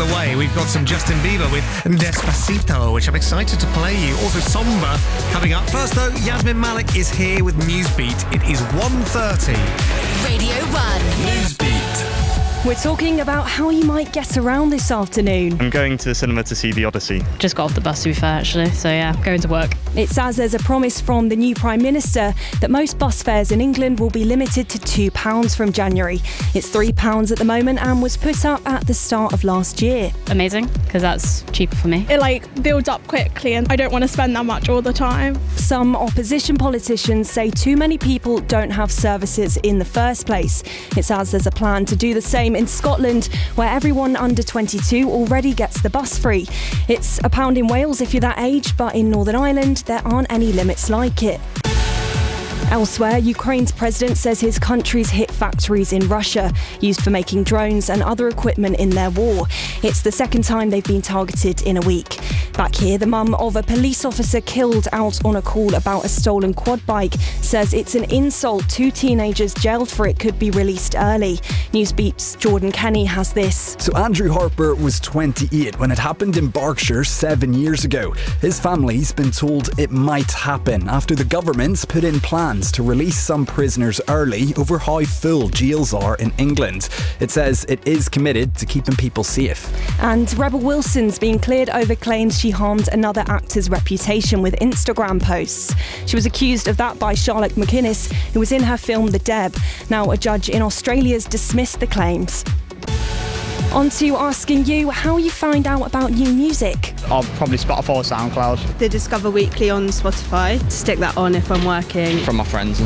the way, we've got some Justin Bieber with Despacito, which I'm excited to play you. Also Somber coming up. First though, Yasmin Malik is here with Newsbeat. It is 1:30. Radio 1. Newsbeat. We're talking about how you might get around this afternoon. I'm going to the cinema to see The Odyssey. Just got off the bus, to be fair, actually. So yeah, going to work. It's as there's a promise from the new Prime Minister that most bus fares in England will be limited to £2 from January. It's £3 at the moment and was put up at the start of last year. Amazing, because that's cheaper for me. It builds up quickly and I don't want to spend that much all the time. Some opposition politicians say too many people don't have services in the first place. It's as there's a plan to do the same in Scotland, where everyone under 22 already gets the bus free. It's £1 in Wales if you're that age, but in Northern Ireland there aren't any limits like it. Elsewhere, Ukraine's president says his country's hit factories in Russia, used for making drones and other equipment in their war. It's the second time they've been targeted in a week. Back here, the mum of a police officer killed out on a call about a stolen quad bike says it's an insult. 2 teenagers jailed for it could be released early. Newsbeat's Jordan Kenny has this. So Andrew Harper was 28 when it happened in Berkshire 7 years ago. His family's been told it might happen after the government's put in plans to release some prisoners early over how full jails are in England. It says it is committed to keeping people safe. And Rebel Wilson's been cleared over claims she harmed another actor's reputation with Instagram posts. She was accused of that by Charlotte McInnes, who was in her film The Deb. Now a judge in Australia's dismissed the claims. On to asking you how you find out about new music. I'll probably Spotify or SoundCloud. The Discover Weekly on Spotify. Stick that on if I'm working. From my friends.